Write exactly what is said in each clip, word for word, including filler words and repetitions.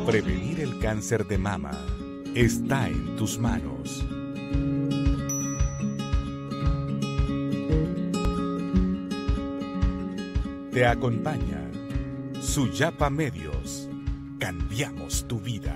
Prevenir el cáncer de mama está en tus manos. Te acompaña Suyapa Medios. Cambiamos tu vida.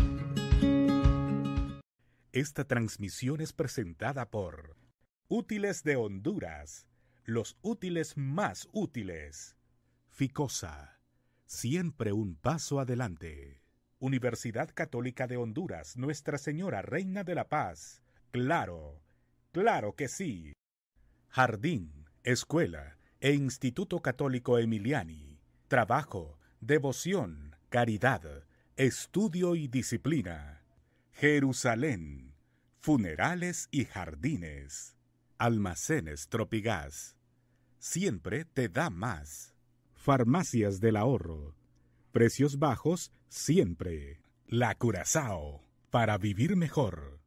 Esta transmisión es presentada por Útiles de Honduras, los útiles más útiles. Ficosa, siempre un paso adelante. Universidad Católica de Honduras, Nuestra Señora Reina de la Paz. Claro, claro que sí. Jardín, Escuela e Instituto Católico Emiliani. Trabajo, devoción, caridad, estudio y disciplina. Jerusalén, funerales y jardines. Almacenes Tropigas, siempre te da más. Farmacias del Ahorro, precios bajos siempre. La Curazao, para vivir mejor.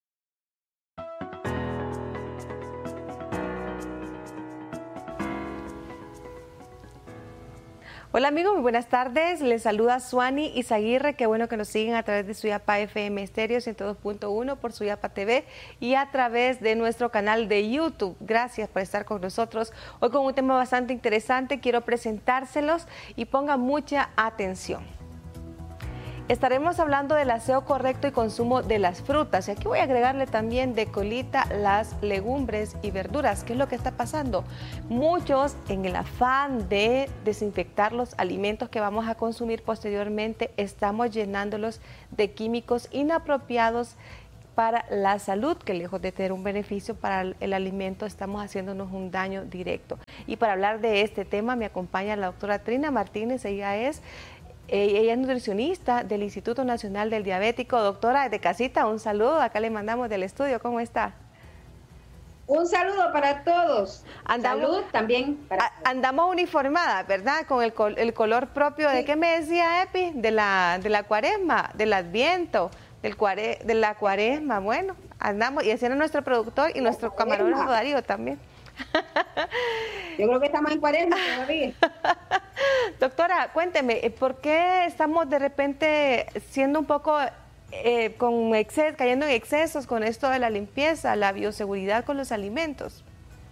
Hola amigos, muy buenas tardes. Les saluda Suani Izaguirre. Qué bueno que nos siguen a través de Suyapa F M Estéreo ciento dos punto uno por Suyapa T V y a través de nuestro canal de YouTube. Gracias por estar con nosotros. Hoy con un tema bastante interesante. Quiero presentárselos y pongan mucha atención. Estaremos hablando del aseo correcto y consumo de las frutas. Y aquí voy a agregarle también de colita las legumbres y verduras. ¿Qué es lo que está pasando? Muchos, en el afán de desinfectar los alimentos que vamos a consumir posteriormente, estamos llenándolos de químicos inapropiados para la salud, que lejos de tener un beneficio para el alimento, estamos haciéndonos un daño directo. Y para hablar de este tema me acompaña la doctora Trina Martínez. Ella es Ella es nutricionista del Instituto Nacional del Diabético. Doctora, de casita, un saludo. Acá le mandamos del estudio. ¿Cómo está? Un saludo para todos. Andamos, Salud también. Para... Andamos uniformadas, ¿verdad? Con el, col el color propio. Sí. ¿De qué me decía Epi? De la, de la cuaresma, del adviento, del cuare, de la cuaresma. Bueno, andamos. Y ese era nuestro productor y nuestro camarógrafo Darío también. Yo creo que estamos en cuaresma todavía. Doctora, cuénteme, ¿por qué estamos de repente siendo un poco eh, con exceso, cayendo en excesos con esto de la limpieza, la bioseguridad con los alimentos?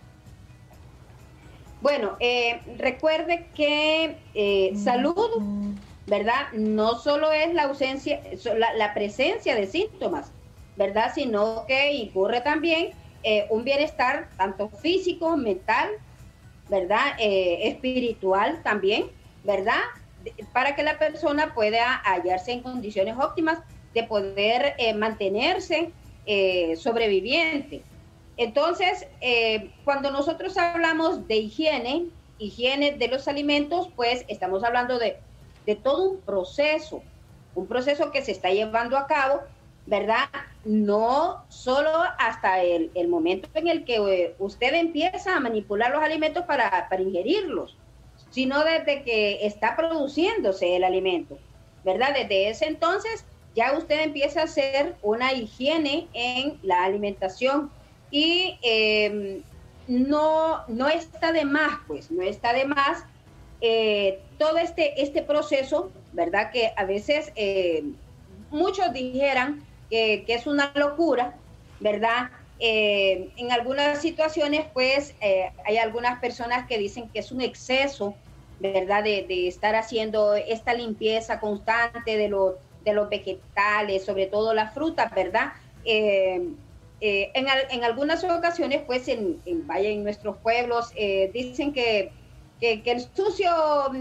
Bueno, eh, recuerde que eh, salud, ¿verdad? No solo es la ausencia, la, la presencia de síntomas, ¿verdad? Sino que incurre también Eh, un bienestar tanto físico, mental, ¿verdad? Eh, espiritual también, ¿verdad? De, para que la persona pueda hallarse en condiciones óptimas de poder eh, mantenerse eh, sobreviviente. Entonces, eh, cuando nosotros hablamos de higiene, higiene de los alimentos, pues estamos hablando de, de todo un proceso, un proceso que se está llevando a cabo, ¿verdad? No solo hasta el, el momento en el que eh, usted empieza a manipular los alimentos para, para ingerirlos, sino desde que está produciéndose el alimento, ¿verdad? Desde ese entonces ya usted empieza a hacer una higiene en la alimentación y eh, no, no está de más, pues, no está de más eh, todo este, este proceso, ¿verdad? Que a veces eh, muchos dijeran Que, que es una locura, ¿verdad? Eh, en algunas situaciones, pues, eh, hay algunas personas que dicen que es un exceso, ¿verdad? De, de estar haciendo esta limpieza constante de, lo, de los vegetales, sobre todo las frutas, ¿verdad? Eh, eh, en, en algunas ocasiones, pues, en, en, vaya, en nuestros pueblos, eh, dicen que, que, que el sucio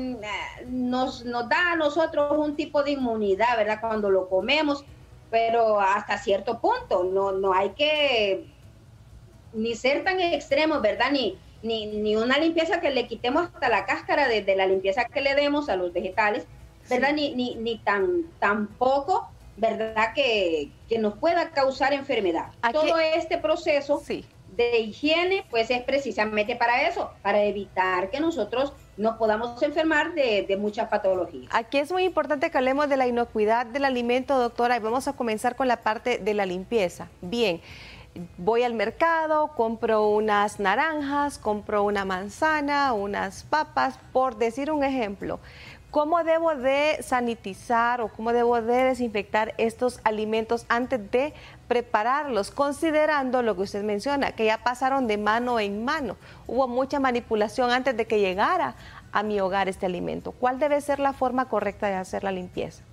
nos, nos da a nosotros un tipo de inmunidad, ¿verdad? Cuando lo comemos, pero hasta cierto punto, no, no hay que ni ser tan extremos, ¿verdad? Ni, ni, ni una limpieza que le quitemos hasta la cáscara de, de la limpieza que le demos a los vegetales, ¿verdad? Sí. Ni, ni, ni tan, tampoco, ¿verdad? Que, que nos pueda causar enfermedad. Aquí, todo este proceso sí. de higiene, pues es precisamente para eso, para evitar que nosotros nos podamos enfermar de, de muchas patologías. Aquí es muy importante que hablemos de la inocuidad del alimento, doctora, y vamos a comenzar con la parte de la limpieza. Bien, voy al mercado, compro unas naranjas, compro una manzana, unas papas, por decir un ejemplo. ¿Cómo debo de sanitizar o cómo debo de desinfectar estos alimentos antes de prepararlos? Considerando lo que usted menciona, que ya pasaron de mano en mano. Hubo mucha manipulación antes de que llegara a mi hogar este alimento. ¿Cuál debe ser la forma correcta de hacer la limpieza?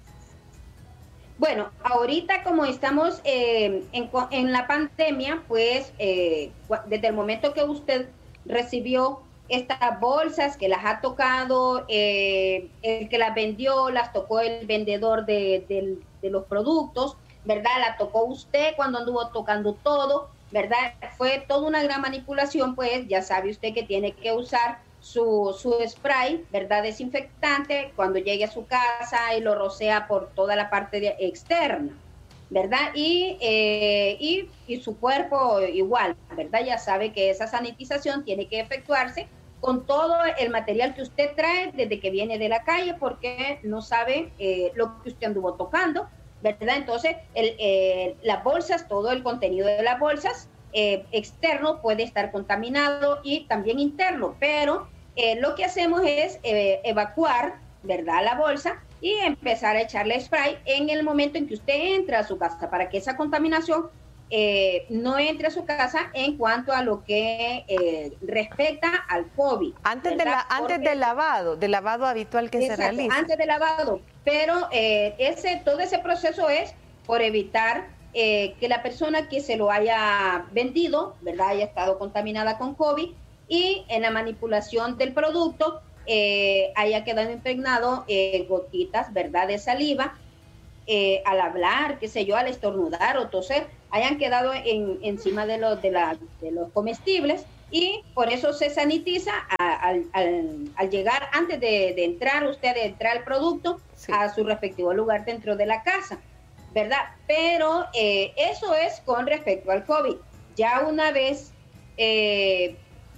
Bueno, ahorita como estamos eh, en, en la pandemia, pues eh, desde el momento que usted recibió estas bolsas, que las ha tocado, eh, el que las vendió, las tocó el vendedor de, de, de los productos, ¿verdad? La tocó usted cuando anduvo tocando todo, ¿verdad? Fue toda una gran manipulación, pues ya sabe usted que tiene que usar su, su spray, ¿verdad? Desinfectante cuando llegue a su casa y lo rocea por toda la parte de, externa, ¿verdad? Y, eh, y, y su cuerpo igual, ¿verdad? Ya sabe que esa sanitización tiene que efectuarse con todo el material que usted trae desde que viene de la calle, porque no sabe eh, lo que usted anduvo tocando, ¿verdad? Entonces, el, eh, las bolsas, todo el contenido de las bolsas eh, externo puede estar contaminado y también interno, pero eh, lo que hacemos es eh, evacuar, ¿verdad?, la bolsa y empezar a echarle spray en el momento en que usted entra a su casa para que esa contaminación Eh, no entre a su casa en cuanto a lo que eh, respecta al COVID. Antes, de la, antes Porque, del lavado, del lavado habitual que exacto, se realiza. Antes del lavado, pero eh, ese, todo ese proceso es por evitar eh, que la persona que se lo haya vendido, ¿verdad?, haya estado contaminada con COVID y en la manipulación del producto eh, haya quedado impregnado eh, gotitas, ¿verdad?, de saliva. Eh, al hablar, qué sé yo, al estornudar o toser, hayan quedado en, encima de los, de, la, de los comestibles y por eso se sanitiza a, al, al, al llegar, antes de, de entrar usted, de entrar el producto sí. a su respectivo lugar dentro de la casa, ¿verdad? Pero eh, eso es con respecto al COVID. Ya una vez eh,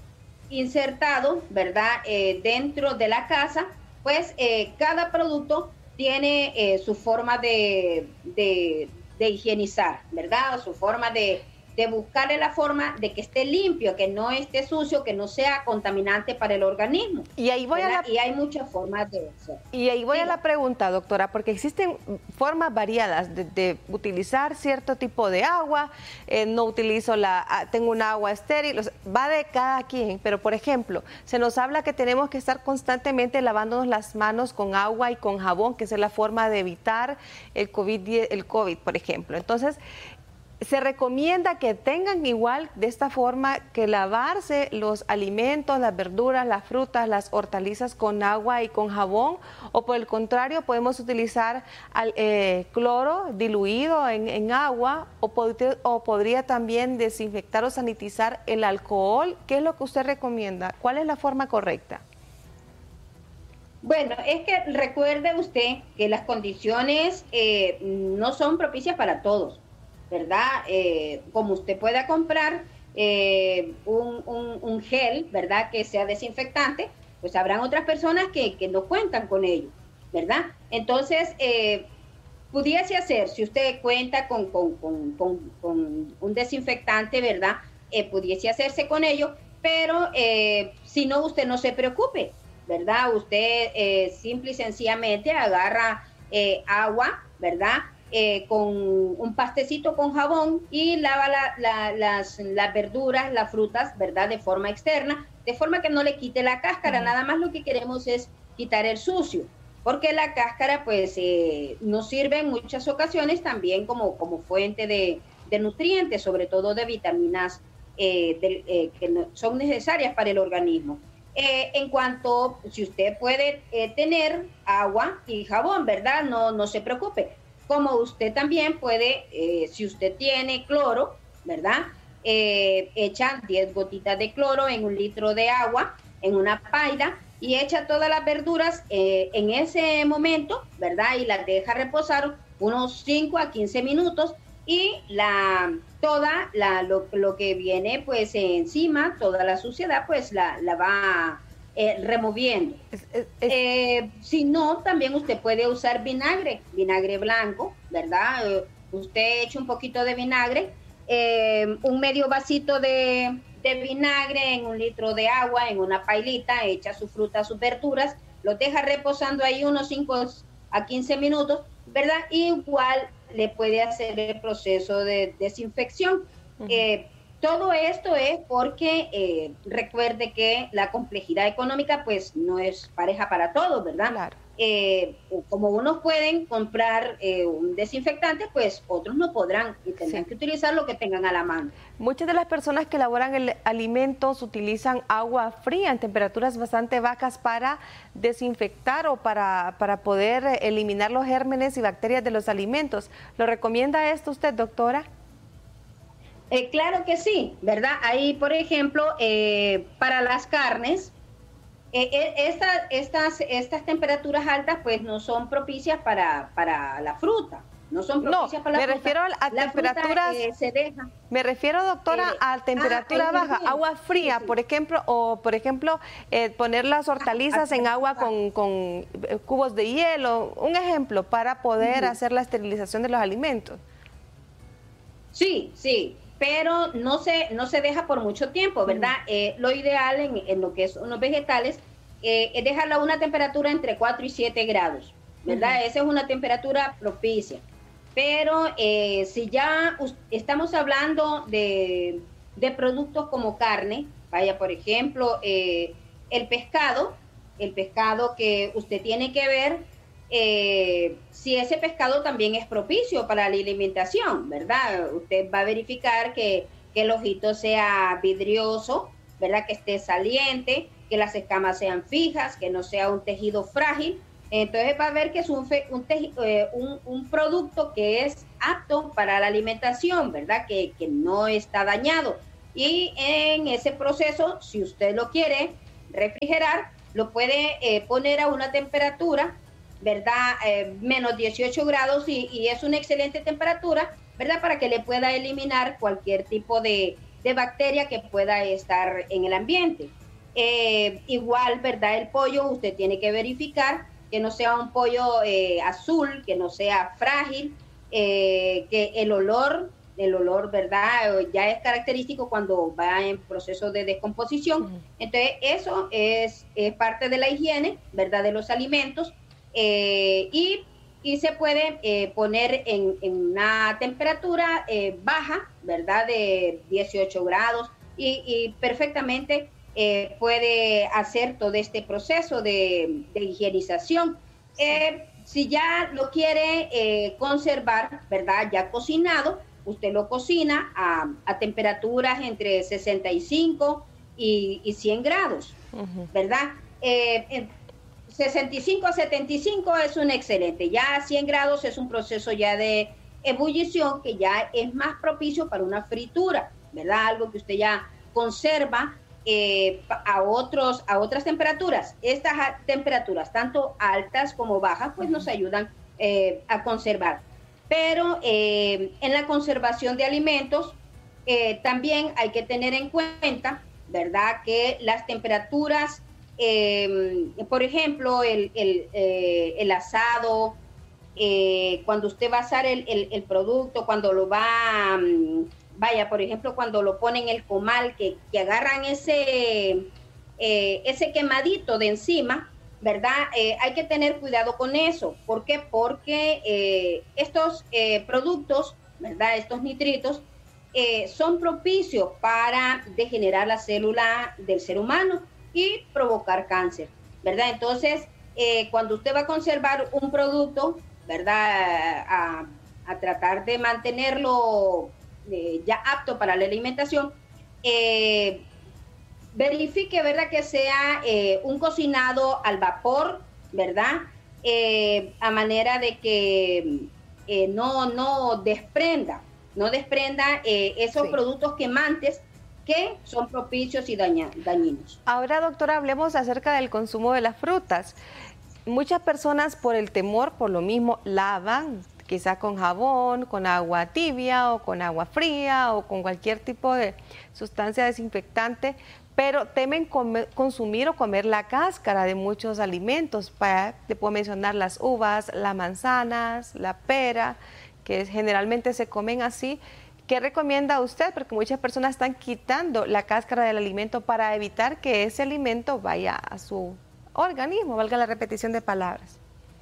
insertado, ¿verdad?, eh, dentro de la casa, pues eh, cada producto tiene eh, su forma de, de, de higienizar, ¿verdad? O su forma de, de buscarle la forma de que esté limpio, que no esté sucio, que no sea contaminante para el organismo. Y ahí voy ¿verdad? a la... Y hay muchas formas de eso. Y ahí voy sí. a la pregunta, doctora, porque existen formas variadas de, de utilizar cierto tipo de agua, eh, no utilizo la, tengo un agua estéril, o sea, va de cada quien, pero por ejemplo, se nos habla que tenemos que estar constantemente lavándonos las manos con agua y con jabón, que esa es la forma de evitar el COVID, el COVID, por ejemplo. Entonces, se recomienda que tengan igual de esta forma que lavarse los alimentos, las verduras, las frutas, las hortalizas con agua y con jabón, o por el contrario podemos utilizar al, eh, cloro diluido en, en agua, o, pod o podría también desinfectar o sanitizar el alcohol. ¿Qué es lo que usted recomienda? ¿Cuál es la forma correcta? Bueno, es que recuerde usted que las condiciones eh, no son propicias para todos, ¿verdad? Eh, como usted pueda comprar eh, un, un, un gel, ¿verdad?, que sea desinfectante, pues habrán otras personas que, que no cuentan con ello, ¿verdad? Entonces, eh, pudiese hacer, si usted cuenta con, con, con, con, con un desinfectante, ¿verdad?, eh, pudiese hacerse con ello, pero eh, si no, usted no se preocupe, ¿verdad? Usted eh, simple y sencillamente agarra eh, agua, ¿verdad?, Eh, con un pastecito con jabón y lava la, la, las, las verduras, las frutas, ¿verdad?, de forma externa, de forma que no le quite la cáscara. Uh-huh. Nada más lo que queremos es quitar el sucio, porque la cáscara pues eh, nos sirve en muchas ocasiones también como, como fuente de, de nutrientes, sobre todo de vitaminas eh, de, eh, que no, son necesarias para el organismo. Eh, en cuanto, si usted puede eh, tener agua y jabón, ¿verdad?, no, no se preocupe. Como usted también puede, eh, si usted tiene cloro, ¿verdad?, Eh, echa diez gotitas de cloro en un litro de agua, en una paila, y echa todas las verduras eh, en ese momento, ¿verdad?, y las deja reposar unos cinco a quince minutos, y la, toda la, lo, lo que viene pues encima, toda la suciedad, pues la, la va Eh, removiendo. Es, es, es... Eh, si no, también usted puede usar vinagre, vinagre blanco, ¿verdad? Eh, usted echa un poquito de vinagre, eh, un medio vasito de, de vinagre en un litro de agua, en una pailita, echa su fruta, sus verduras los deja reposando ahí unos cinco a quince minutos, ¿verdad? Igual le puede hacer el proceso de desinfección. Uh-huh. eh, todo esto es porque eh, recuerde que la complejidad económica pues no es pareja para todos, ¿verdad? Claro. Eh, como unos pueden comprar eh, un desinfectante, pues otros no podrán y tendrán sí. que utilizar lo que tengan a la mano. Muchas de las personas que elaboran el alimentos utilizan agua fría en temperaturas bastante bajas para desinfectar o para, para poder eliminar los gérmenes y bacterias de los alimentos. ¿Lo recomienda esto usted, doctora? Eh, claro que sí, ¿verdad? Ahí, por ejemplo, eh, para las carnes, eh, eh, esta, estas, estas temperaturas altas pues no son propicias para, para la fruta. No son propicias no, para la me fruta. refiero a, a la temperaturas, fruta, eh, se deja. Me refiero, doctora, eh, a temperatura ah, baja, bien. agua fría, sí, sí. por ejemplo, o por ejemplo, eh, poner las hortalizas ah, en agua con, con cubos de hielo, un ejemplo, para poder uh-huh. hacer la esterilización de los alimentos. Sí, sí, pero no se, no se deja por mucho tiempo, ¿verdad? Uh-huh. eh, lo ideal en, en lo que son los vegetales eh, es dejarla a una temperatura entre cuatro y siete grados, ¿verdad? Uh-huh. Esa es una temperatura propicia. Pero eh, si ya estamos hablando de, de productos como carne, vaya, por ejemplo, eh, el pescado, el pescado que usted tiene que ver eh, si ese pescado también es propicio para la alimentación, ¿verdad? Usted va a verificar que, que el ojito sea vidrioso, ¿verdad? Que esté saliente, que las escamas sean fijas, que no sea un tejido frágil. Entonces va a ver que es un, un, eh, un, un producto que es apto para la alimentación, ¿verdad? Que, que no está dañado. Y en ese proceso, si usted lo quiere refrigerar, lo puede eh, poner a una temperatura, ¿verdad? Eh, menos dieciocho grados y, y es una excelente temperatura, ¿verdad? Para que le pueda eliminar cualquier tipo de, de bacteria que pueda estar en el ambiente. Eh, igual, ¿verdad? El pollo, usted tiene que verificar que no sea un pollo eh, azul, que no sea frágil, eh, que el olor, el olor, ¿verdad? Ya es característico cuando va en proceso de descomposición. Uh-huh. Entonces, eso es, es parte de la higiene, ¿verdad? De los alimentos eh, y, y se puede eh, poner en, en una temperatura eh, baja, ¿verdad? De dieciocho grados y, y perfectamente Eh, puede hacer todo este proceso de, de higienización. Eh, si ya lo quiere eh, conservar, ¿verdad? Ya cocinado, usted lo cocina a, a temperaturas entre sesenta y cinco y, y cien grados, uh-huh. ¿verdad? Eh, sesenta y cinco a setenta y cinco es un excelente. Ya a cien grados es un proceso ya de ebullición que ya es más propicio para una fritura, ¿verdad? Algo que usted ya conserva Eh, a otros a otras temperaturas. Estas temperaturas tanto altas como bajas pues nos ayudan eh, a conservar, pero eh, en la conservación de alimentos eh, también hay que tener en cuenta, ¿verdad? Que las temperaturas eh, por ejemplo el, el, eh, el asado, eh, cuando usted va a asar el, el, el producto, cuando lo va um, vaya, por ejemplo, cuando lo ponen en el comal, que, que agarran ese, eh, ese quemadito de encima, ¿verdad? Eh, hay que tener cuidado con eso. ¿Por qué? Porque eh, estos eh, productos, ¿verdad? Estos nitritos eh, son propicios para degenerar la célula del ser humano y provocar cáncer, ¿verdad? Entonces, eh, cuando usted va a conservar un producto, ¿verdad? A, a tratar de mantenerlo Eh, ya apto para la alimentación, eh, verifique, ¿verdad? Que sea eh, un cocinado al vapor, ¿verdad? Eh, a manera de que eh, no, no desprenda, no desprenda eh, esos sí. productos quemantes que son propicios y daña, dañinos. Ahora, doctora, hablemos acerca del consumo de las frutas. Muchas personas por el temor, por lo mismo, lavan quizás con jabón, con agua tibia o con agua fría o con cualquier tipo de sustancia desinfectante, pero temen comer, consumir o comer la cáscara de muchos alimentos. Para, te puedo mencionar las uvas, las manzanas, la pera, que generalmente se comen así. ¿Qué recomienda usted? Porque muchas personas están quitando la cáscara del alimento para evitar que ese alimento vaya a su, organismo, valga la repetición de palabras.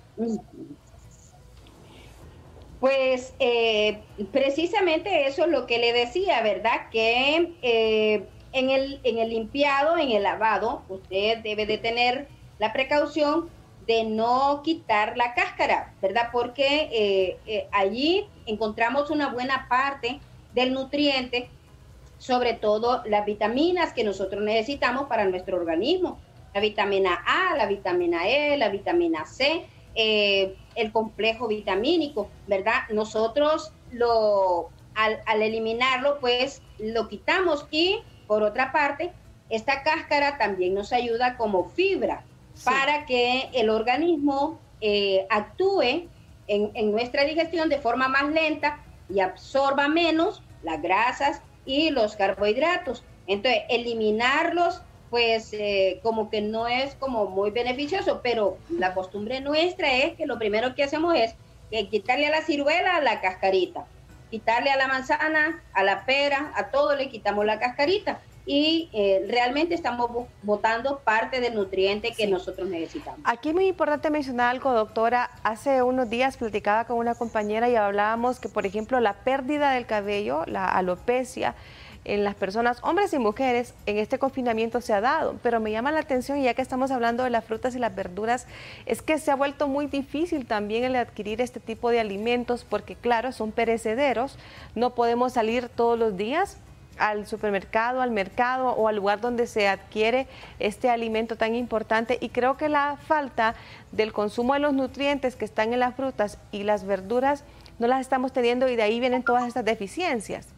Pues eh, precisamente eso es lo que le decía, ¿verdad? Que eh, en, el, en el limpiado, en el lavado, usted debe de tener la precaución de no quitar la cáscara, ¿verdad? Porque eh, eh, allí encontramos una buena parte del nutriente, sobre todo las vitaminas que nosotros necesitamos para nuestro organismo. La vitamina A, la vitamina E, la vitamina C, eh, el complejo vitamínico, ¿verdad? Nosotros lo, al, al eliminarlo, pues lo quitamos y por otra parte, esta cáscara también nos ayuda como fibra sí. para que el organismo eh, actúe en, en nuestra digestión de forma más lenta y absorba menos las grasas y los carbohidratos. Entonces, eliminarlos pues eh, como que no es como muy beneficioso, pero la costumbre nuestra es que lo primero que hacemos es que quitarle a la ciruela la cascarita, quitarle a la manzana, a la pera, a todo le quitamos la cascarita y eh, realmente estamos botando parte del nutriente que sí. nosotros necesitamos. Aquí es muy importante mencionar algo, doctora. Hace unos días platicaba con una compañera y hablábamos que, por ejemplo, la pérdida del cabello, la alopecia, en las personas, hombres y mujeres, en este confinamiento se ha dado, pero me llama la atención, ya que estamos hablando de las frutas y las verduras, es que se ha vuelto muy difícil también el adquirir este tipo de alimentos, porque claro, son perecederos, no podemos salir todos los días al supermercado, al mercado o al lugar donde se adquiere este alimento tan importante, y creo que la falta del consumo de los nutrientes que están en las frutas y las verduras no las estamos teniendo, y de ahí vienen todas estas deficiencias.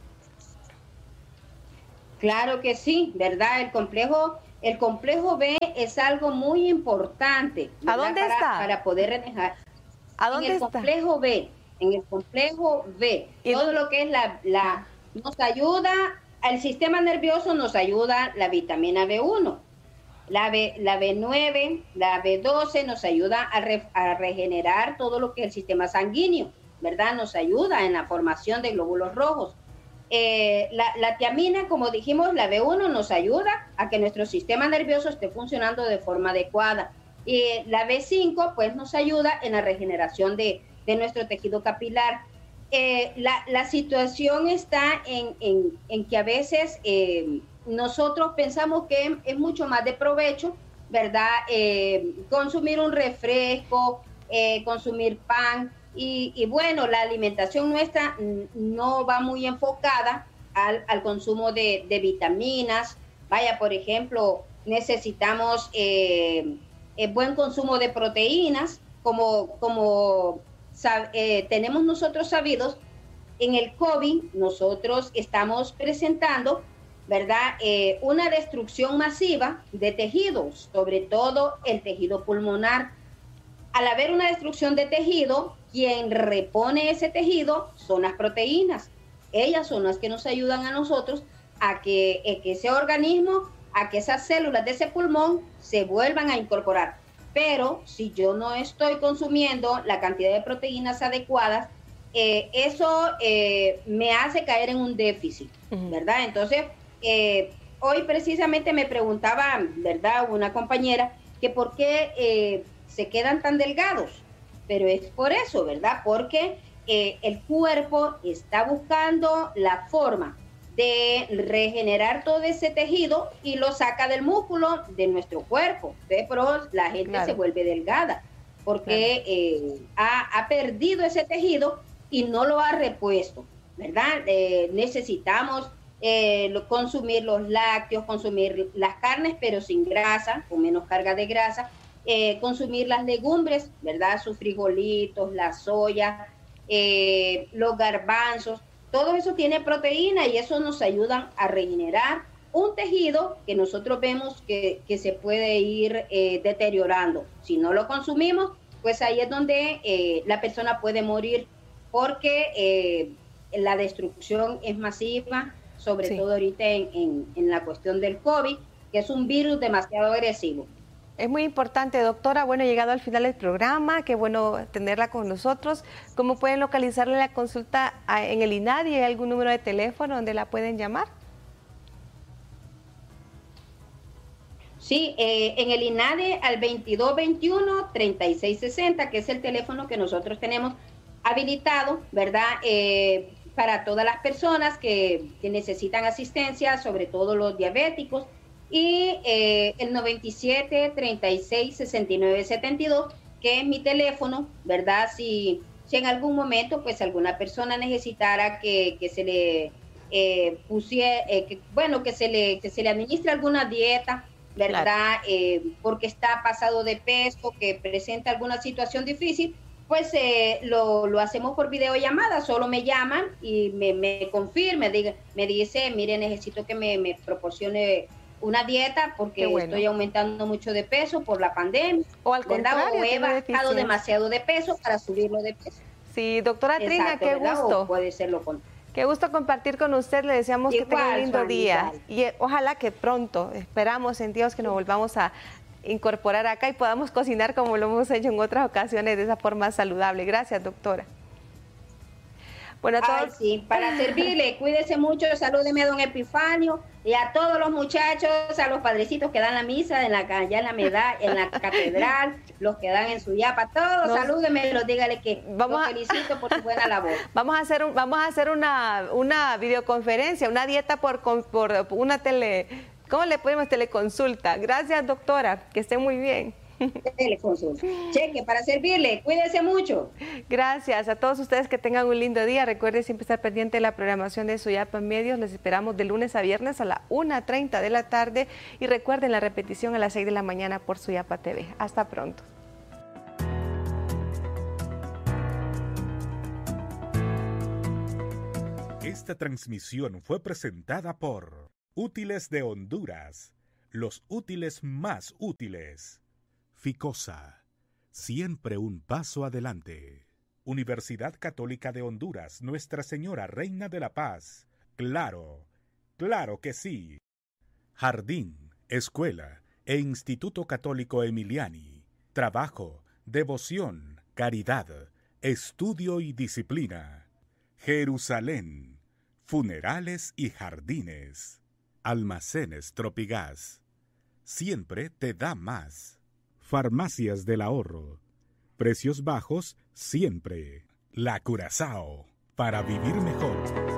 Claro que sí, ¿verdad? El complejo, el complejo B es algo muy importante. ¿A dónde para, está? Para poder manejar. ¿A dónde en el está? complejo B, en el complejo B. Todo dónde? Lo que es la, la, nos ayuda, al sistema nervioso nos ayuda la vitamina B uno. La, B, la B nueve, la B doce nos ayuda a, re, a regenerar todo lo que es el sistema sanguíneo, ¿verdad? Nos ayuda en la formación de glóbulos rojos. Eh, la, la tiamina, como dijimos, la B uno nos ayuda a que nuestro sistema nervioso esté funcionando de forma adecuada. Y la B cinco, pues, nos ayuda en la regeneración de, de nuestro tejido capilar. Eh, la, la situación está en, en, en que a veces eh, nosotros pensamos que es mucho más de provecho, ¿verdad? Eh, consumir un refresco, eh, consumir pan. Y, y bueno, la alimentación nuestra no va muy enfocada al, al consumo de, de vitaminas. Vaya, por ejemplo, necesitamos eh, eh, buen consumo de proteínas, como, como sab, eh, tenemos nosotros sabidos. En el COVID nosotros estamos presentando, ¿verdad? Eh, una destrucción masiva de tejidos, sobre todo el tejido pulmonar. Al haber una destrucción de tejido, quien repone ese tejido son las proteínas. Ellas son las que nos ayudan a nosotros a que, a que ese organismo, a que esas células de ese pulmón se vuelvan a incorporar. Pero si yo no estoy consumiendo la cantidad de proteínas adecuadas, eh, eso eh, me hace caer en un déficit, uh-huh. ¿verdad? Entonces, eh, hoy precisamente me preguntaba, ¿verdad?, una compañera, que por qué eh, se quedan tan delgados, pero es por eso, ¿verdad? Porque eh, el cuerpo está buscando la forma de regenerar todo ese tejido y lo saca del músculo de nuestro cuerpo. ¿sí? Pero la gente claro. se vuelve delgada porque claro. eh, ha, ha perdido ese tejido y no lo ha repuesto, ¿verdad? Eh, necesitamos eh, lo, consumir los lácteos, consumir las carnes, pero sin grasa, con menos carga de grasa, eh, consumir las legumbres, ¿verdad? Sus frijolitos, la soya, eh, los garbanzos, todo eso tiene proteína y eso nos ayuda a regenerar un tejido que nosotros vemos que, que se puede ir eh, deteriorando. Si no lo consumimos, pues ahí es donde eh, la persona puede morir porque eh, la destrucción es masiva, sobre sí. todo ahorita en, en, en la cuestión del COVID, que es un virus demasiado agresivo. Es muy importante, doctora. Bueno, llegado al final del programa, qué bueno tenerla con nosotros. ¿Cómo pueden localizarle la consulta en el INADI? ¿Hay algún número de teléfono donde la pueden llamar? Sí, Sí, eh, en el INADE al veintidós veintiuno, treinta y seis sesenta, que es el teléfono que nosotros tenemos habilitado, ¿verdad? Eh, para todas las personas que, que necesitan asistencia, sobre todo los diabéticos, y eh, el noventa y siete, treinta y seis, sesenta y nueve, setenta y dos, que es mi teléfono, ¿verdad? Si, si en algún momento, pues, alguna persona necesitara que, que se le eh, pusiera, eh, que, bueno, que se le, que se le administre alguna dieta, ¿verdad? Claro. Eh, porque está pasado de peso, que presenta alguna situación difícil, pues eh, lo, lo hacemos por videollamada, solo me llaman y me, me confirma, me, me dice, mire, necesito que me, me proporcione una dieta porque bueno. estoy aumentando mucho de peso por la pandemia. O al contrario, o he bajado demasiado de peso para subirlo de peso. Sí, doctora Trina, qué ¿verdad? gusto. O puede ser lo contrario. Qué gusto compartir con usted, le deseamos igual, que tenga un lindo Juan, día. Igual. Y eh, ojalá que pronto, esperamos en Dios que nos volvamos a incorporar acá y podamos cocinar como lo hemos hecho en otras ocasiones de esa forma saludable. Gracias, doctora. Bueno, a todos... Ay, sí, para servirle, cuídese mucho, salúdeme a don Epifanio y a todos los muchachos, a los padrecitos que dan la misa en la, allá en la medalla, en la catedral, los que dan en su yapa, todos, Nos... salúdeme y los dígale que vamos los felicito a... por su buena labor. Vamos a hacer, un, vamos a hacer una, una videoconferencia, una dieta por, por una tele, ¿cómo le ponemos? Teleconsulta. Gracias, doctora, que esté muy bien. Teleconsulta. Cheque para servirle, cuídense mucho. Gracias a todos ustedes, que tengan un lindo día. Recuerden siempre estar pendiente de la programación de Suyapa Medios. Les esperamos de lunes a viernes a la una treinta de la tarde y recuerden la repetición a las seis de la mañana por Suyapa T V. Hasta pronto. Esta transmisión fue presentada por Útiles de Honduras, los útiles más útiles. Ficosa, siempre un paso adelante. Universidad Católica de Honduras, Nuestra Señora Reina de la Paz. Claro, claro que sí. Jardín, Escuela e Instituto Católico Emiliani. Trabajo, devoción, caridad, estudio y disciplina. Jerusalén, funerales y jardines. Almacenes Tropigas, siempre te da más. Farmacias del Ahorro, precios bajos siempre. La Curazao, para vivir mejor.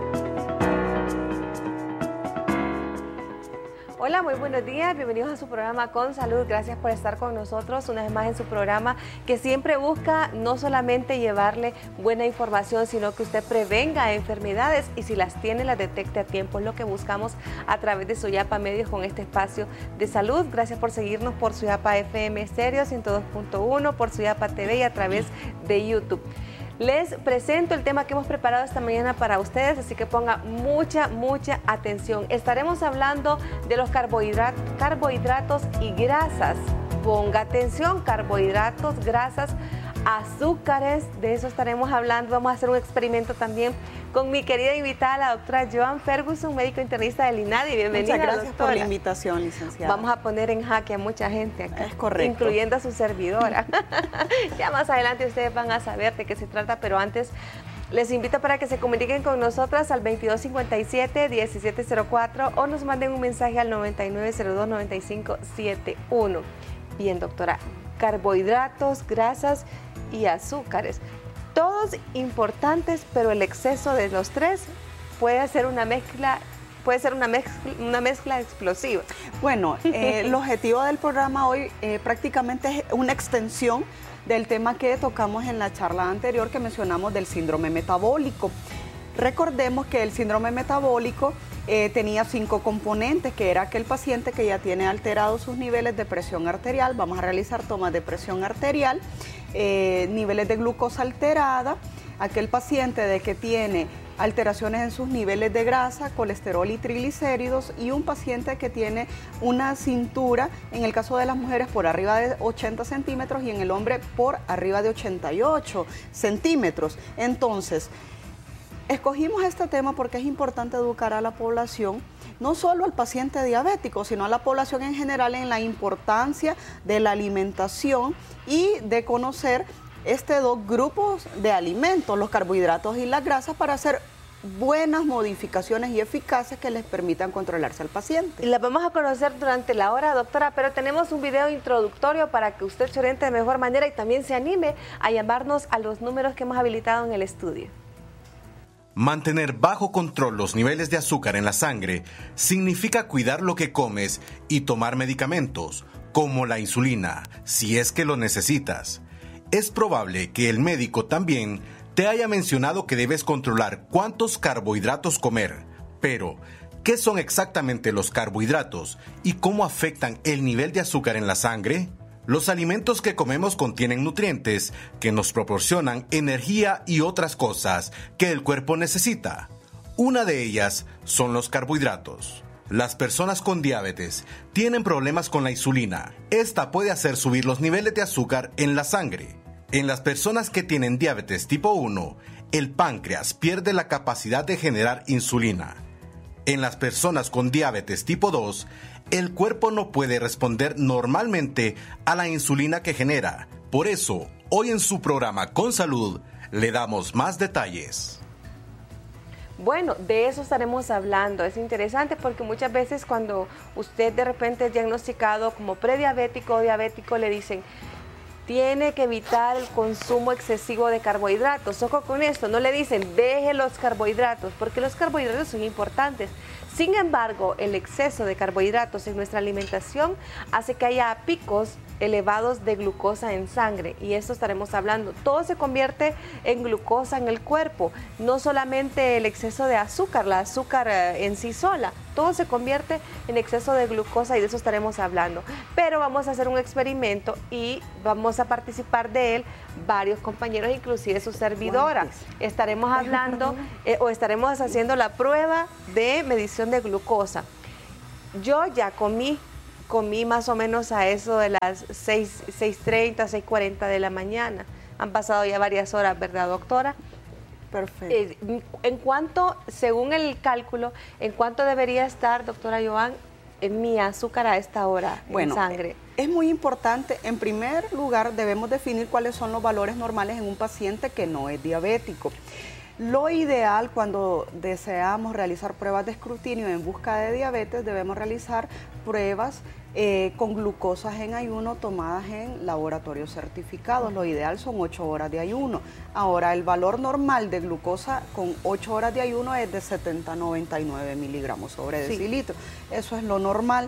Hola, muy buenos días, bienvenidos a su programa Con Salud. Gracias por estar con nosotros una vez más en su programa, que siempre busca no solamente llevarle buena información, sino que usted prevenga enfermedades y si las tiene, las detecte a tiempo. Es lo que buscamos a través de Suyapa Medios con este espacio de salud. Gracias por seguirnos por Suyapa F M Estéreo ciento dos punto uno, por Suyapa T V y a través de YouTube. Les presento el tema que hemos preparado esta mañana para ustedes, así que ponga mucha, mucha atención. Estaremos hablando de los carbohidratos, carbohidratos y grasas. Ponga atención, carbohidratos, grasas, azúcares, de eso estaremos hablando. Vamos a hacer un experimento también con mi querida invitada, la doctora Joan Ferguson, médico internista del INADI. Bienvenida, Muchas gracias doctora. por la invitación, licenciada. Vamos a poner en jaque a mucha gente acá, es correcto, incluyendo a su servidora. Ya más adelante ustedes van a saber de qué se trata, pero antes les invito para que se comuniquen con nosotras al veintidós cincuenta y siete, diecisiete cero cuatro o nos manden un mensaje al noventa y nueve cero dos, noventa y cinco setenta y uno. Bien, doctora, carbohidratos, grasas y azúcares. Todos importantes, pero el exceso de los tres puede ser una mezcla, puede ser una mezcla, una mezcla explosiva. Bueno, eh, el objetivo del programa hoy eh, prácticamente es una extensión del tema que tocamos en la charla anterior que mencionamos del síndrome metabólico. Recordemos que el síndrome metabólico eh, tenía cinco componentes, que era aquel paciente que ya tiene alterados sus niveles de presión arterial. Vamos a realizar tomas de presión arterial, eh, niveles de glucosa alterada, aquel paciente de que tiene alteraciones en sus niveles de grasa, colesterol y triglicéridos, y un paciente que tiene una cintura, en el caso de las mujeres, por arriba de ochenta centímetros y en el hombre por arriba de ochenta y ocho centímetros. Entonces, escogimos este tema porque es importante educar a la población, no solo al paciente diabético, sino a la población en general, en la importancia de la alimentación y de conocer estos dos grupos de alimentos, los carbohidratos y las grasas, para hacer buenas modificaciones y eficaces que les permitan controlarse al paciente. Y las vamos a conocer durante la hora, doctora, pero tenemos un video introductorio para que usted se oriente de mejor manera y también se anime a llamarnos a los números que hemos habilitado en el estudio. Mantener bajo control los niveles de azúcar en la sangre significa cuidar lo que comes y tomar medicamentos, como la insulina, si es que lo necesitas. Es probable que el médico también te haya mencionado que debes controlar cuántos carbohidratos comer, pero ¿qué son exactamente los carbohidratos y cómo afectan el nivel de azúcar en la sangre? Los alimentos que comemos contienen nutrientes que nos proporcionan energía y otras cosas que el cuerpo necesita. Una de ellas son los carbohidratos. Las personas con diabetes tienen problemas con la insulina. Esta puede hacer subir los niveles de azúcar en la sangre. En las personas que tienen diabetes tipo uno, el páncreas pierde la capacidad de generar insulina. En las personas con diabetes tipo dos, el cuerpo no puede responder normalmente a la insulina que genera. Por eso, hoy en su programa Con Salud, le damos más detalles. Bueno, de eso estaremos hablando. Es interesante porque muchas veces cuando usted de repente es diagnosticado como prediabético o diabético, le dicen: tiene que evitar el consumo excesivo de carbohidratos. Ojo con esto, no le dicen deje los carbohidratos, porque los carbohidratos son importantes. Sin embargo, el exceso de carbohidratos en nuestra alimentación hace que haya picos elevados de glucosa en sangre, y esto estaremos hablando. Todo se convierte en glucosa en el cuerpo, no solamente el exceso de azúcar, la azúcar en sí sola, todo se convierte en exceso de glucosa, y de eso estaremos hablando. Pero vamos a hacer un experimento y vamos a participar de él varios compañeros, inclusive su servidora. Estaremos hablando eh, o estaremos haciendo la prueba de medición de glucosa. Yo ya comí comí más o menos a eso de las seis, seis treinta, seis cuarenta de la mañana. Han pasado ya varias horas, ¿verdad, doctora? Perfecto. Eh, en cuanto, según el cálculo, ¿en cuánto debería estar, doctora Joan, en mi azúcar a esta hora bueno, en sangre? Es muy importante. En primer lugar, debemos definir cuáles son los valores normales en un paciente que no es diabético. Lo ideal cuando deseamos realizar pruebas de escrutinio en busca de diabetes, debemos realizar pruebas eh, con glucosas en ayuno tomadas en laboratorios certificados. Lo ideal son ocho horas de ayuno. Ahora, el valor normal de glucosa con ocho horas de ayuno es de setenta a noventa y nueve miligramos sobre Sí. decilitro. Eso es lo normal.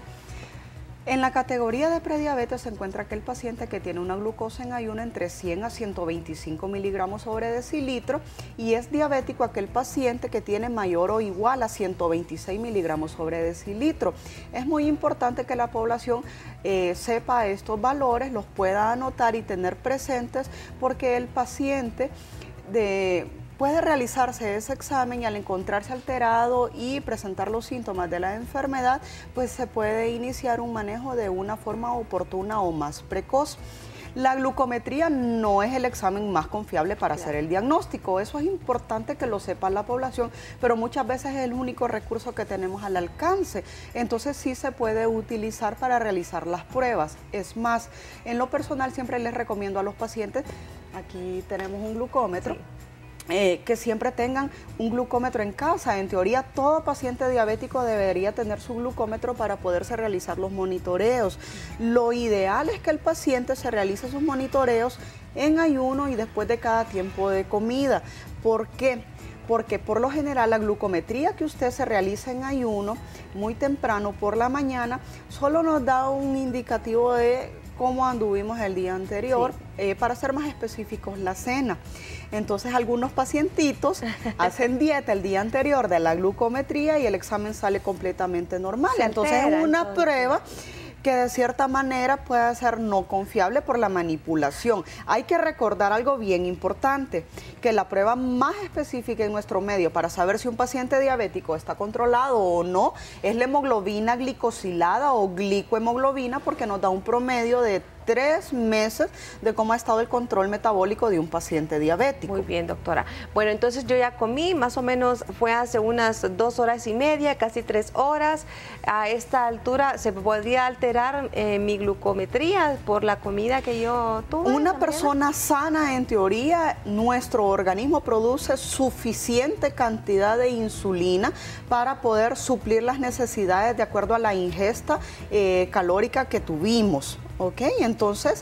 En la categoría de prediabetes se encuentra aquel paciente que tiene una glucosa en ayuno entre cien a ciento veinticinco miligramos sobre decilitro, y es diabético aquel paciente que tiene mayor o igual a ciento veintiséis miligramos sobre decilitro. Es muy importante que la población eh, sepa estos valores, los pueda anotar y tener presentes, porque el paciente de... puede realizarse ese examen y al encontrarse alterado y presentar los síntomas de la enfermedad, pues se puede iniciar un manejo de una forma oportuna o más precoz. La glucometría no es el examen más confiable para hacer el diagnóstico, eso es importante que lo sepa la población, pero muchas veces es el único recurso que tenemos al alcance, entonces sí se puede utilizar para realizar las pruebas. Es más, en lo personal siempre les recomiendo a los pacientes, aquí tenemos un glucómetro, sí. Eh, que siempre tengan un glucómetro en casa. En teoría, todo paciente diabético debería tener su glucómetro para poderse realizar los monitoreos. Lo ideal es que el paciente se realice sus monitoreos en ayuno y después de cada tiempo de comida. ¿Por qué? Porque por lo general la glucometría que usted se realiza en ayuno, muy temprano por la mañana, solo nos da un indicativo de cómo anduvimos el día anterior, sí. eh, para ser más específicos, la cena. Entonces algunos pacientitos hacen dieta el día anterior de la glucometría y el examen sale completamente normal. Se entonces entera, es una entonces. prueba que de cierta manera puede ser no confiable por la manipulación. Hay que recordar algo bien importante, que la prueba más específica en nuestro medio para saber si un paciente diabético está controlado o no es la hemoglobina glicosilada o glicohemoglobina, porque nos da un promedio de tres meses de cómo ha estado el control metabólico de un paciente diabético. Muy bien, doctora. Bueno, entonces yo ya comí, más o menos fue hace unas dos horas y media, casi tres horas. A esta altura, ¿se podría alterar eh, mi glucometría por la comida que yo tuve? Una persona sana, en teoría, nuestro organismo produce suficiente cantidad de insulina para poder suplir las necesidades de acuerdo a la ingesta eh, calórica que tuvimos, ¿ok? Entonces,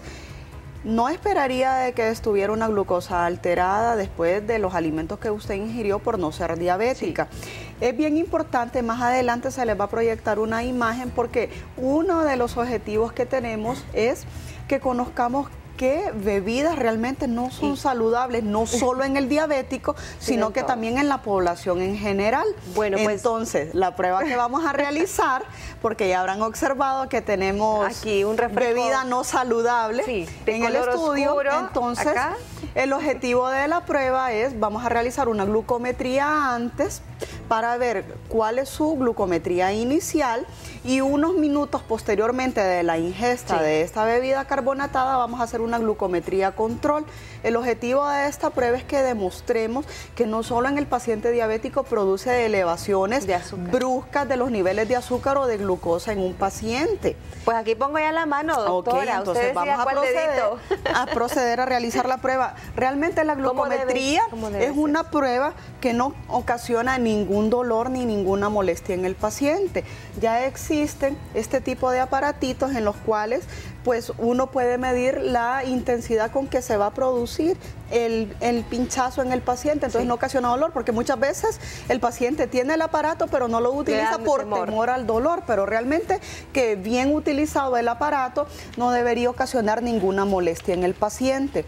no esperaría de que estuviera una glucosa alterada después de los alimentos que usted ingirió por no ser diabética. Sí. Es bien importante, más adelante se les va a proyectar una imagen porque uno de los objetivos que tenemos es que conozcamos qué bebidas realmente no son sí. saludables, no solo en el diabético, sí, sino que todo. También en la población en general. Bueno, pues, entonces, la prueba que vamos a realizar, porque ya habrán observado que tenemos aquí un refresco, bebida no saludable sí, en el estudio, oscuro, entonces acá. El objetivo de la prueba es, vamos a realizar una glucometría antes para ver cuál es su glucometría inicial y unos minutos posteriormente de la ingesta sí. de esta bebida carbonatada vamos a hacer una glucometría control. El objetivo de esta prueba es que demostremos que no solo en el paciente diabético produce elevaciones de bruscas de los niveles de azúcar o de glucosa en un paciente. Pues aquí pongo ya la mano, doctora. Okay, entonces vamos a proceder, a proceder a realizar la prueba. Realmente la glucometría ¿Cómo debe, cómo debe es ser? Una prueba que no ocasiona ningún dolor ni ninguna molestia en el paciente. Ya existen este tipo de aparatitos en los cuales pues uno puede medir la intensidad con que se va a producir el, el pinchazo en el paciente, entonces sí. no ocasiona dolor, porque muchas veces el paciente tiene el aparato pero no lo utiliza por temor. temor al dolor, pero realmente que bien utilizado el aparato no debería ocasionar ninguna molestia en el paciente.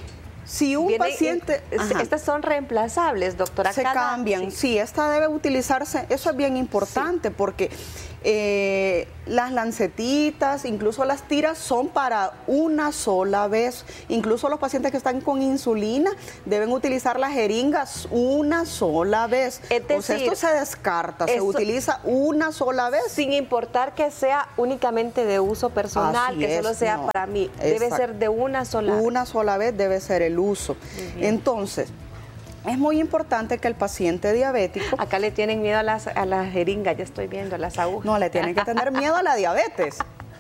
Si un Viene, paciente... Ajá. Estas son reemplazables, doctora. Se Cada, cambian, sí. sí, esta debe utilizarse, eso es bien importante sí. porque eh, las lancetitas, incluso las tiras son para una sola vez. Incluso los pacientes que están con insulina deben utilizar las jeringas una sola vez. Es decir, o sea, esto se descarta, se utiliza una sola vez. Sin importar que sea únicamente de uso personal, Así que es, solo sea no, para mí. Debe exacto. ser de una sola vez. Una sola vez debe ser el uso. Entonces, es muy importante que el paciente diabético... Acá le tienen miedo a las, a las jeringas, ya estoy viendo, a las agujas. No, le tienen que tener miedo a la diabetes.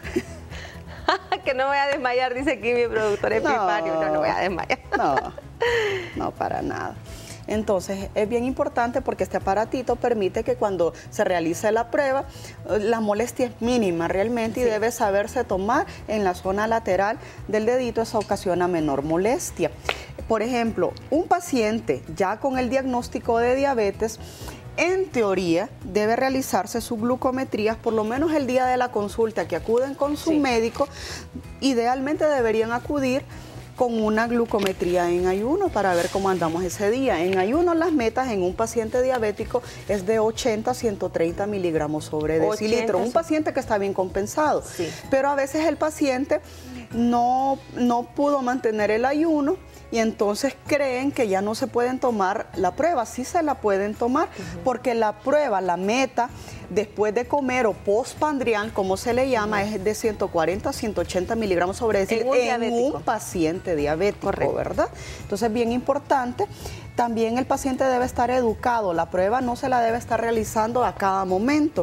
Que no voy a desmayar, dice aquí mi productor Epifanio. No, no, no voy a desmayar. No, no para nada. Entonces, es bien importante porque este aparatito permite que cuando se realice la prueba, la molestia es mínima realmente sí. y debe saberse tomar en la zona lateral del dedito, eso ocasiona menor molestia. Por ejemplo, un paciente ya con el diagnóstico de diabetes, en teoría, debe realizarse sus glucometrías por lo menos el día de la consulta que acuden con su sí. médico. Idealmente deberían acudir con una glucometría en ayuno para ver cómo andamos ese día. En ayuno las metas en un paciente diabético es de ochenta a ciento treinta miligramos sobre decilitro. Un paciente que está bien compensado. Sí. Pero a veces el paciente no, no pudo mantener el ayuno y entonces creen que ya no se pueden tomar la prueba. Sí se la pueden tomar uh-huh. porque la prueba, la meta, después de comer o postprandial, como se le llama, uh-huh. es de ciento cuarenta a ciento ochenta miligramos sobre decilitro en, en un paciente diabético, Correcto. ¿verdad? Entonces es bien importante. También el paciente debe estar educado. La prueba no se la debe estar realizando a cada momento.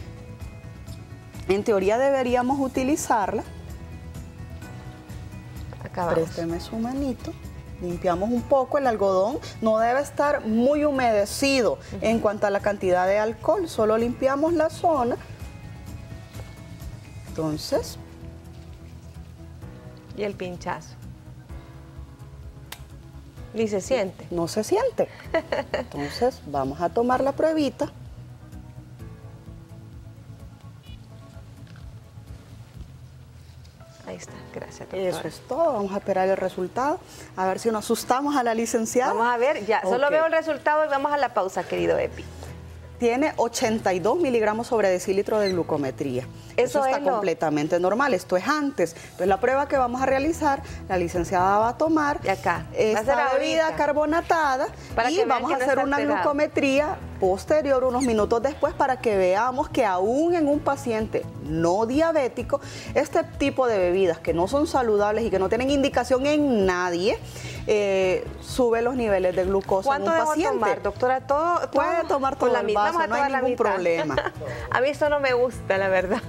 En teoría deberíamos utilizarla. Acabamos. Présteme su manito. Limpiamos un poco el algodón, no debe estar muy humedecido uh-huh. en cuanto a la cantidad de alcohol, solo limpiamos la zona. Entonces. Y el pinchazo. Ni se siente. No se siente. Entonces vamos a tomar la pruebita. Ahí está, gracias, doctora. Eso es todo, vamos a esperar el resultado, a ver si nos asustamos a la licenciada. Vamos a ver, ya, okay. Solo veo el resultado y vamos a la pausa, querido Epi. Tiene ochenta y dos miligramos sobre decilitro de glucometría. Eso, Eso está lo... completamente normal, esto es antes. Entonces la prueba que vamos a realizar, la licenciada va a tomar y acá. esta bebida carbonatada y vamos a hacer una alterado. glucometría posterior, unos minutos después, para que veamos que aún en un paciente no diabético, este tipo de bebidas que no son saludables y que no tienen indicación en nadie, eh, sube los niveles de glucosa en un ¿Cuánto paciente. debo tomar, doctora? ¿Todo, todo Puede tomar todo la el mitad, vaso, vamos a no hay tomar la ningún mitad. problema. A mí eso no me gusta, la verdad.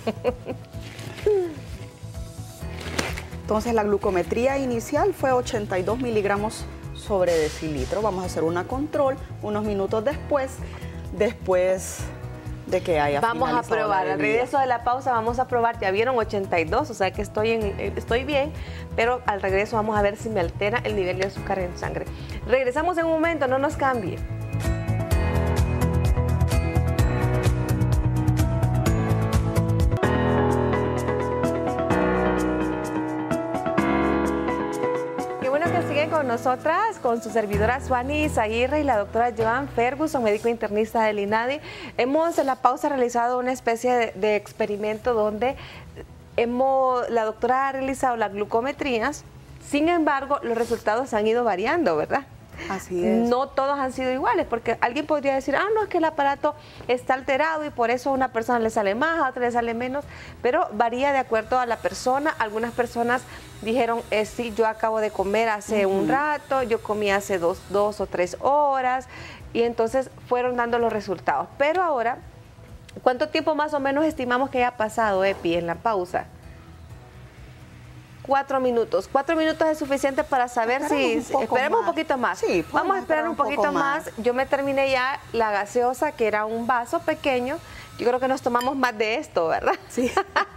Entonces la glucometría inicial fue ochenta y dos miligramos sobre decilitro. Vamos a hacer una control unos minutos después, después de que haya Vamos a finalizado probar, la al bebida. regreso de la pausa vamos a probar, ya vieron ochenta y dos, o sea que estoy, en, estoy bien, pero al regreso vamos a ver si me altera el nivel de azúcar en sangre. Regresamos en un momento, no nos cambie. Con nosotras, con su servidora Suani Izaguirre y la doctora Joan Ferguson, médico internista del INADI. Hemos en la pausa realizado una especie de, de experimento donde hemos, la doctora ha realizado las glucometrías, sin embargo los resultados han ido variando, ¿verdad? Así es. No todos han sido iguales, porque alguien podría decir, ah, no, es que el aparato está alterado y por eso a una persona le sale más, a otra le sale menos, pero varía de acuerdo a la persona. Algunas personas dijeron, eh, sí, yo acabo de comer hace uh-huh. un rato, yo comí hace dos, dos o tres horas, y entonces fueron dando los resultados. Pero ahora, ¿cuánto tiempo más o menos estimamos que haya pasado, Epi, en la pausa? Cuatro minutos. Cuatro minutos es suficiente para saber esperemos si... Un esperemos más. un poquito más. Sí, vamos a esperar un, un poquito más. más. Yo me terminé ya la gaseosa, que era un vaso pequeño. Yo creo que nos tomamos más de esto, ¿verdad? Sí.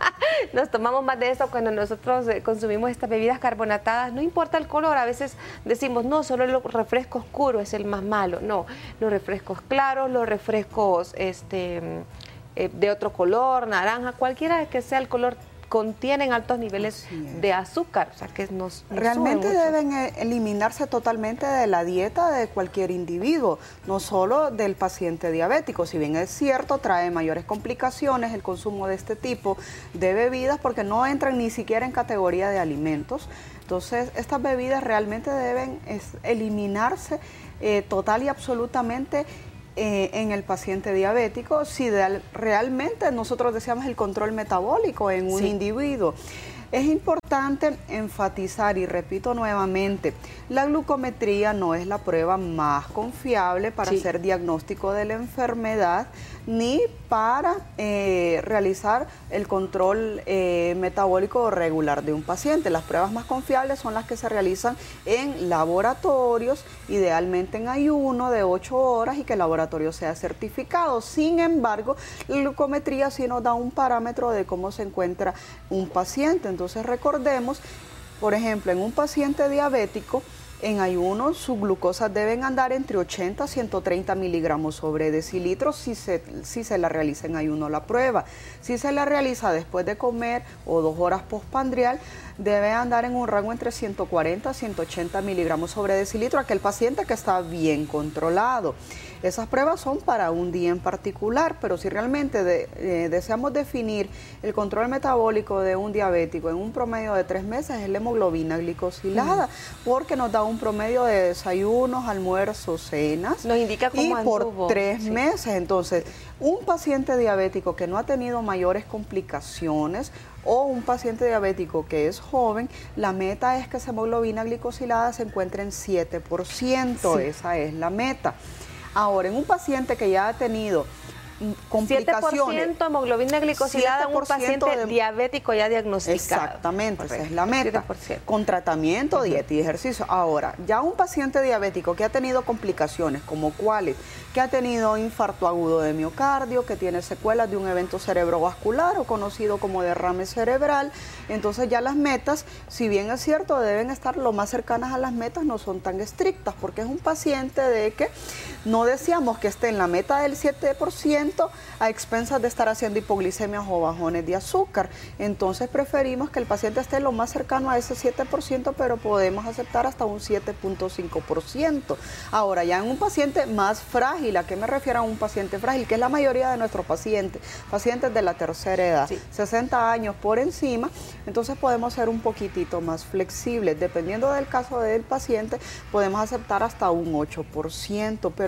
Nos tomamos más de esto cuando nosotros consumimos estas bebidas carbonatadas. No importa el color, a veces decimos, no, solo el refresco oscuro es el más malo. No, los refrescos claros, los refrescos este, eh, de otro color, naranja, cualquiera que sea el color, contienen altos niveles de azúcar, o sea que nos, nos realmente deben eliminarse totalmente de la dieta de cualquier individuo, no solo del paciente diabético. Si bien es cierto, trae mayores complicaciones el consumo de este tipo de bebidas porque no entran ni siquiera en categoría de alimentos. Entonces, estas bebidas realmente deben es, eliminarse eh, total y absolutamente Eh, en el paciente diabético, si de, realmente nosotros deseamos el control metabólico en un sí. individuo. Es importante enfatizar, y repito nuevamente, la glucometría no es la prueba más confiable para sí. hacer diagnóstico de la enfermedad, ni para eh, realizar el control eh, metabólico regular de un paciente. Las pruebas más confiables son las que se realizan en laboratorios, idealmente en ayuno de ocho horas y que el laboratorio sea certificado. Sin embargo, la glucometría sí nos da un parámetro de cómo se encuentra un paciente. Entonces recordemos, por ejemplo, en un paciente diabético, en ayuno, sus glucosas deben andar entre ochenta a ciento treinta miligramos sobre decilitro si se, si se la realiza en ayuno la prueba. Si se la realiza después de comer o dos horas postprandial, debe andar en un rango entre ciento cuarenta a ciento ochenta miligramos sobre decilitro, aquel paciente que está bien controlado. Esas pruebas son para un día en particular, pero si realmente de, eh, deseamos definir el control metabólico de un diabético en un promedio de tres meses, es la hemoglobina glicosilada, mm. porque nos da un promedio de desayunos, almuerzos, cenas. Nos indica cómo y por anduvo. tres sí. meses. Entonces, un paciente diabético que no ha tenido mayores complicaciones o un paciente diabético que es joven, la meta es que esa hemoglobina glicosilada se encuentre en siete por ciento. Sí. Esa es la meta. Ahora, en un paciente que ya ha tenido complicaciones. siete por ciento hemoglobina glicosilada en un paciente de... diabético ya diagnosticado. Exactamente, Correcto. Esa es la meta. siete por ciento. Con tratamiento, uh-huh. dieta y ejercicio. Ahora, ya un paciente diabético que ha tenido complicaciones, como cuáles, que ha tenido infarto agudo de miocardio, que tiene secuelas de un evento cerebrovascular o conocido como derrame cerebral, entonces ya las metas, si bien es cierto, deben estar lo más cercanas a las metas, no son tan estrictas, porque es un paciente de que no deseamos que esté en la meta del siete por ciento a expensas de estar haciendo hipoglicemias o bajones de azúcar. Entonces preferimos que el paciente esté lo más cercano a ese siete por ciento, pero podemos aceptar hasta un siete punto cinco por ciento. Ahora, ya en un paciente más frágil, ¿a qué me refiero a un paciente frágil? Que es la mayoría de nuestros pacientes, pacientes de la tercera edad, sí. sesenta años por encima, entonces podemos ser un poquitito más flexibles. Dependiendo del caso del paciente, podemos aceptar hasta un ocho por ciento, pero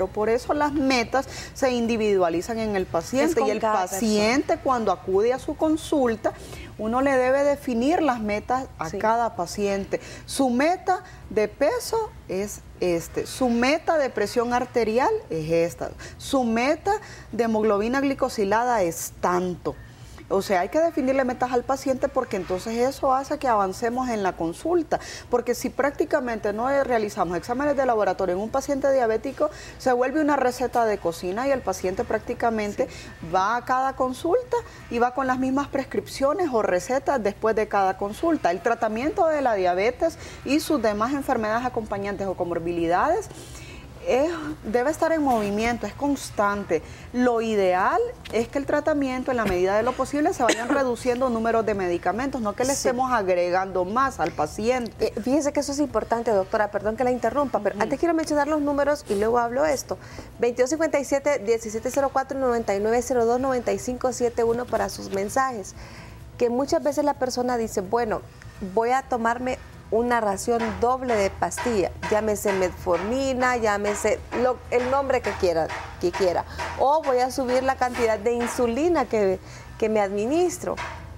Por eso las metas se individualizan en el paciente y el paciente persona. Cuando acude a su consulta, uno le debe definir las metas a sí. cada paciente. Su meta de peso es este, su meta de presión arterial es esta, su meta de hemoglobina glicosilada es tanto. O sea, hay que definirle metas al paciente porque entonces eso hace que avancemos en la consulta. Porque si prácticamente no realizamos exámenes de laboratorio en un paciente diabético, se vuelve una receta de cocina y el paciente prácticamente sí. va a cada consulta y va con las mismas prescripciones o recetas después de cada consulta. El tratamiento de la diabetes y sus demás enfermedades acompañantes o comorbilidades Es, debe estar en movimiento, es constante. Lo ideal es que el tratamiento, en la medida de lo posible, se vayan reduciendo números de medicamentos, no que le sí. estemos agregando más al paciente. Eh, fíjese que eso es importante, doctora, perdón que la interrumpa, pero uh-huh. antes quiero mencionar los números y luego hablo esto. veintidós cincuenta y siete, diecisiete cero cuatro, noventa y nueve cero dos, noventa y cinco setenta y uno para sus mensajes. Que muchas veces la persona dice, bueno, voy a tomarme una ración doble de pastilla, llámese metformina, llámese lo, el nombre que quiera, que quiera, o voy a subir la cantidad de insulina que, que me administro.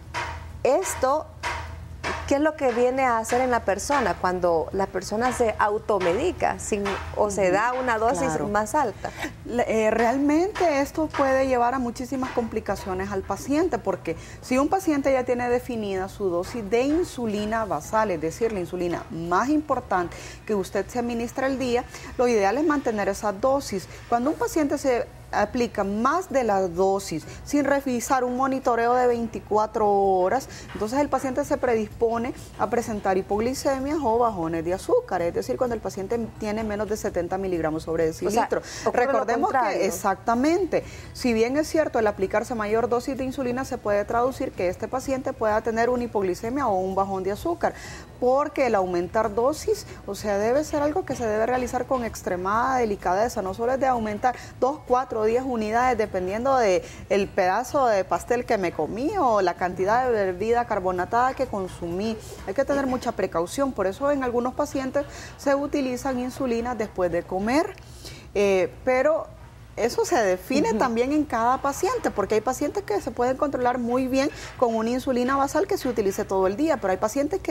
Esto, ¿qué es lo que viene a hacer en la persona cuando la persona se automedica sin, o se da una dosis claro. más alta? Eh, realmente esto puede llevar a muchísimas complicaciones al paciente, porque si un paciente ya tiene definida su dosis de insulina basal, es decir, la insulina más importante que usted se administra al día, lo ideal es mantener esa dosis. Cuando un paciente se aplica más de la dosis sin revisar un monitoreo de veinticuatro horas, entonces el paciente se predispone a presentar hipoglicemias o bajones de azúcar, es decir, cuando el paciente tiene menos de setenta miligramos sobre decilitro. O sea, recordemos que exactamente, si bien es cierto el aplicarse mayor dosis de insulina se puede traducir que este paciente pueda tener una hipoglicemia o un bajón de azúcar, porque el aumentar dosis, o sea, debe ser algo que se debe realizar con extremada delicadeza, no solo es de aumentar dos, cuatro, diez unidades dependiendo de el pedazo de pastel que me comí o la cantidad de bebida carbonatada que consumí. Hay que tener mucha precaución, por eso en algunos pacientes se utilizan insulinas después de comer, eh, pero eso se define uh-huh. también en cada paciente, porque hay pacientes que se pueden controlar muy bien con una insulina basal que se utilice todo el día, pero hay pacientes que